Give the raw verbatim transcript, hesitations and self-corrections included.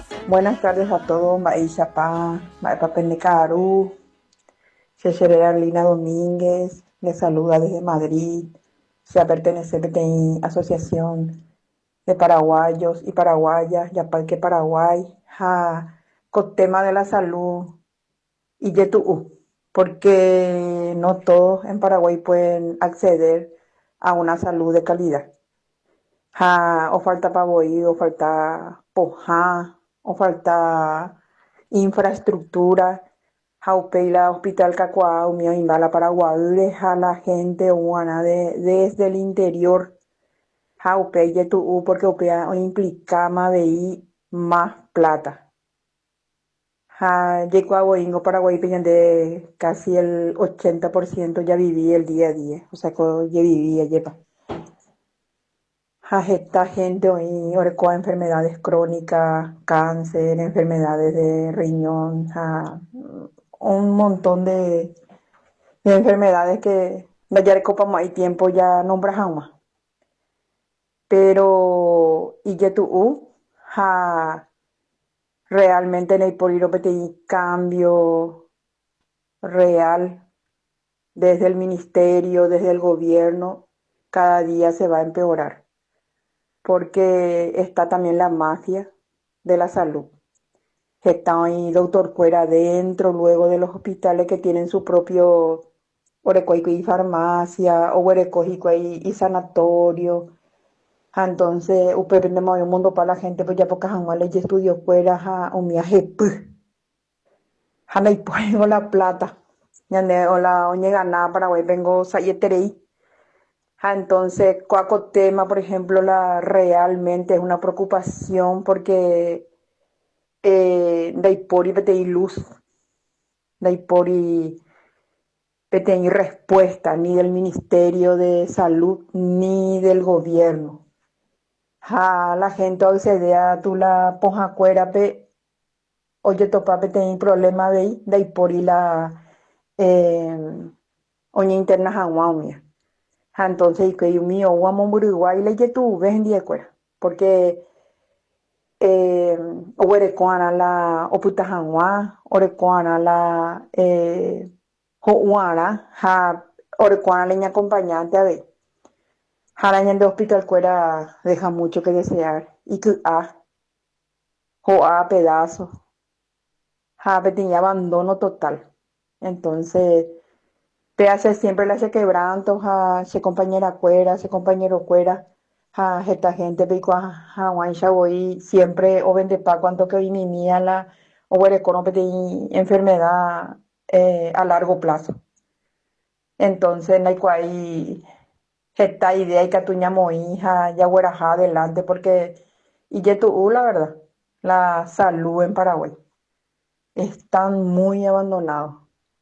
Buenas tardes a todos, Maisha Pa, Maipa Pendecaru, Chechere Arlina Domínguez, les saluda desde Madrid, sea pertenece a la Asociación de Paraguayos y Paraguayas, Yapalque Paraguay, ja, con tema de la salud y yetu'ú, porque no todos en Paraguay pueden acceder a una salud de calidad. Ja, o falta pavoí, o falta pojá, o falta infraestructura. Jaupeila Hospital Cacoa, Unión Imbala Paraguay, deja la gente humana de, desde el interior. Jaupeille tu porque upea o implica veí más plata. Ja, Yeco Boingo Paraguay de casi el ochenta por ciento ya viví el día a día. O sea, que ya vivía, yepa. Ja, esta gente hoy orco enfermedades crónicas, cáncer, enfermedades de riñón, ja, un montón de, de enfermedades que ya recopamos hay tiempo ya nombras aún. Pero y que tú ja, realmente en el poliro cambio real desde el ministerio, desde el gobierno, cada día se va a empeorar, porque está también la mafia de la salud. Está ahí doctor Cuera dentro, luego de los hospitales que tienen su propio orecoico y farmacia, o orecoico y, y sanatorio. Ah, entonces, upe de un mundo para la gente, pues ya pocas anuales y estudios fuera, a un viaje, pues, a me pongo la plata. Ya ne, o la oñe ganada Paraguay, vengo sayeterei. Ah, entonces, cuaco tema, por ejemplo, la realmente es una preocupación porque eh, de por y pete luz, de por y pete respuesta ni del Ministerio de Salud ni del gobierno. Ja, la gente hoy se dea tu la poja cuera pe oye topape ten problema de ahí, de ahí por y la eh, oña interna jaguamia. Ja, entonces y que yo mío guamo Uruguay le ye tu ves en día cuera, porque eh, owerekoana la oputa jagua, orekoana la eh, joara, ja, orekoana leña acompañante a ver. Jaraña de hospital cuera deja mucho que desear y que ah, jo a pedazos. Jave tenía abandono total. Entonces, te hace siempre le hace quebranto, ja, se compañera cuera, se compañero cuera, ja, esta gente pico, ja, guancha voy siempre, o vende pa cuanto que mi mía la, o huele con enfermedad eh, a largo plazo. Entonces, no hay cual, esta idea y que tu ñamo hija, ya hueraja adelante, porque, y ya tu, la verdad, la salud en Paraguay están muy abandonados.